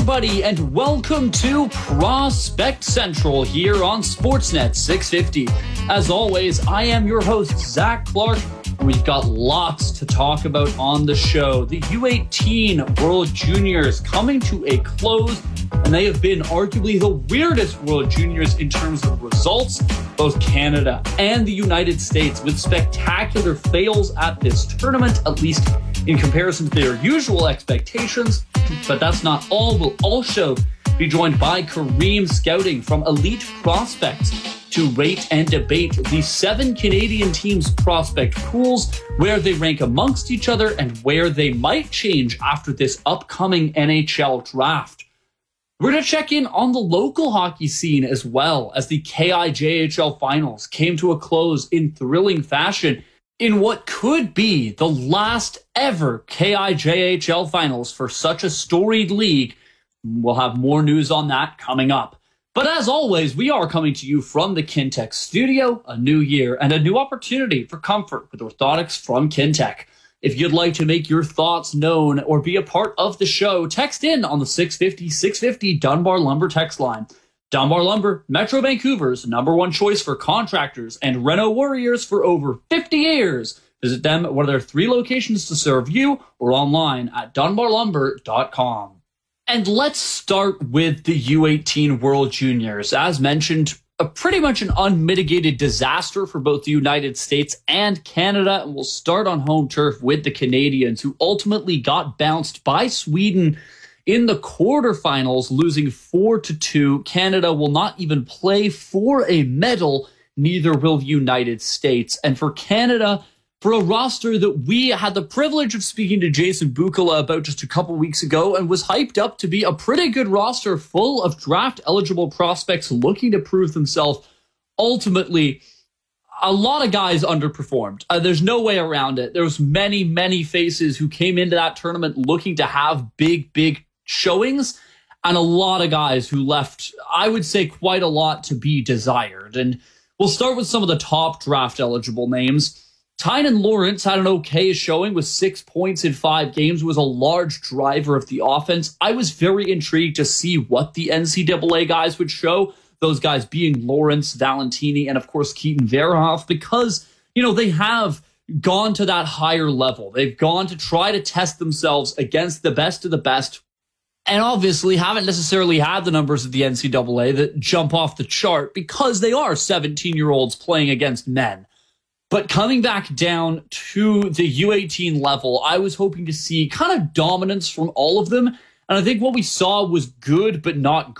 everybody, and welcome to Prospect Central here on Sportsnet 650. As always, I am your host, Zach Clark. We've got lots to talk about on the show. The U18 World Juniors coming to a close, and they have been arguably the weirdest World Juniors in terms of results. Both Canada and the United States with spectacular fails at this tournament, at least in comparison to their usual expectations. But that's not all. We'll also be joined by Kareem Scouting from Elite Prospects to rate and debate the 7 Canadian teams' prospect pools, where they rank amongst each other and where they might change after this upcoming NHL draft. We're going to check in on the local hockey scene as well, as the KIJHL finals came to a close in thrilling fashion in what could be the last ever KIJHL finals for such a storied league. We'll have more news on that coming up. But as always, we are coming to you from the Kintec studio, a new year and a new opportunity for comfort with orthotics from Kintec. If you'd like to make your thoughts known or be a part of the show, text in on the 650-650 Dunbar Lumber text line. Dunbar Lumber, Metro Vancouver's #1 choice for contractors and Reno Warriors for over 50 years. Visit them at one of their 3 locations to serve you or online at dunbarlumber.com. And let's start with the U18 World Juniors. As mentioned, pretty much an unmitigated disaster for both the United States and Canada. And we'll start on home turf with the Canadians, who ultimately got bounced by Sweden in the quarterfinals, losing 4-2. Canada will not even play for a medal, neither will the United States. And for Canada, for a roster that we had the privilege of speaking to Jason Bukala about just a couple weeks ago and was hyped up to be a pretty good roster full of draft-eligible prospects looking to prove themselves, ultimately, a lot of guys underperformed. There's no way around it. There was many faces who came into that tournament looking to have big showings, and a lot of guys who left, I would say, quite a lot to be desired. And we'll start with some of the top draft-eligible names. Tynan Lawrence had an okay showing with 6 points in 5 games, was a large driver of the offense. I was very intrigued to see what the NCAA guys would show, those guys being Lawrence, Valentini, and of course Keaton Verhoff, because, they have gone to that higher level. They've gone to try to test themselves against the best of the best, and obviously haven't necessarily had the numbers of the NCAA that jump off the chart because they are 17-year-olds playing against men. But coming back down to the U18 level, I was hoping to see kind of dominance from all of them. And I think what we saw was good, but not